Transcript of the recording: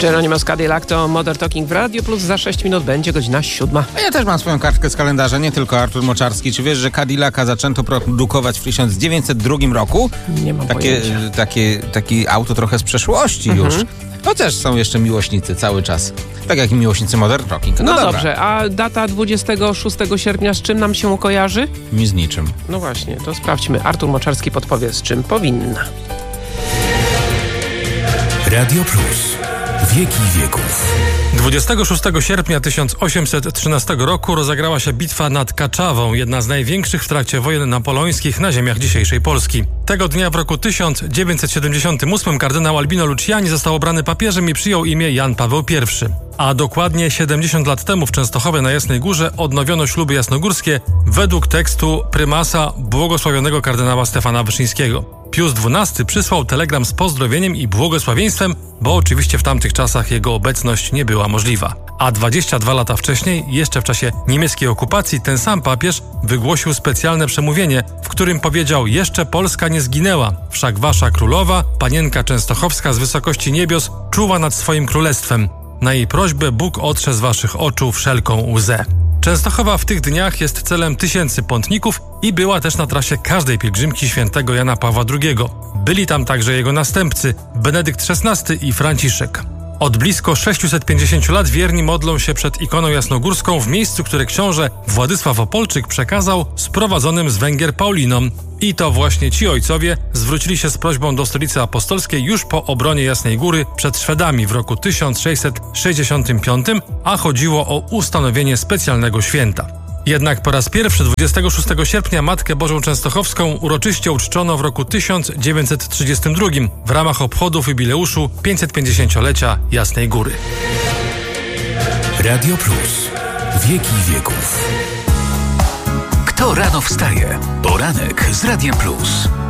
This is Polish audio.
Geronimo Cadillac to Modern Talking w Radio Plus. Za 6 minut będzie godzina 7. A ja też mam swoją kartkę z kalendarza, nie tylko Artur Moczarski. Czy wiesz, że Cadillaca zaczęto produkować w 1902 roku? Nie mam pojęcia. Takie auto trochę z przeszłości już. Chociaż są jeszcze miłośnicy cały czas. Tak jak i miłośnicy Modern Talking. No dobra. dobrze, a data 26 sierpnia z czym nam się kojarzy? Mi z niczym. No właśnie, to sprawdźmy. Artur Moczarski podpowie, z czym powinna. Radio Plus. Wieki wieków. 26 sierpnia 1813 roku rozegrała się bitwa nad Kaczawą, jedna z największych w trakcie wojen napoleońskich na ziemiach dzisiejszej Polski. Tego dnia w roku 1978 kardynał Albino Luciani został obrany papieżem i przyjął imię Jan Paweł I. A dokładnie 70 lat temu w Częstochowie na Jasnej Górze odnowiono śluby jasnogórskie według tekstu prymasa błogosławionego kardynała Stefana Wyszyńskiego. Pius XII przysłał telegram z pozdrowieniem i błogosławieństwem, bo oczywiście w tamtych czasach jego obecność nie była możliwa. A 22 lata wcześniej, jeszcze w czasie niemieckiej okupacji, ten sam papież wygłosił specjalne przemówienie, w którym powiedział: jeszcze Polska nie zginęła, wszak wasza królowa, panienka częstochowska z wysokości niebios, czuwa nad swoim królestwem. Na jej prośbę Bóg otrze z waszych oczu wszelką łzę. Częstochowa w tych dniach jest celem tysięcy pątników i była też na trasie każdej pielgrzymki świętego Jana Pawła II. Byli tam także jego następcy Benedykt XVI i Franciszek. Od blisko 650 lat wierni modlą się przed ikoną jasnogórską w miejscu, które książę Władysław Opolczyk przekazał sprowadzonym z Węgier Paulinom. I to właśnie ci ojcowie zwrócili się z prośbą do stolicy apostolskiej już po obronie Jasnej Góry przed Szwedami w roku 1665, a chodziło o ustanowienie specjalnego święta. Jednak po raz pierwszy 26 sierpnia Matkę Bożą Częstochowską uroczyście uczczono w roku 1932 w ramach obchodów jubileuszu 550-lecia Jasnej Góry. Radio Plus. Wieki wieków. Kto rano wstaje? Poranek z Radiem Plus.